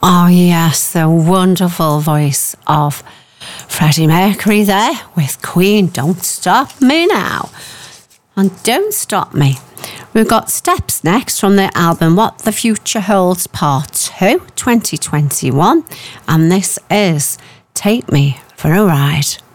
Oh, yes, the wonderful voice of Freddie Mercury there with Queen, Don't Stop Me Now. And Don't Stop Me. We've got Steps next from the album What the Future Holds Part 2, 2021. And this is Take Me for a Ride.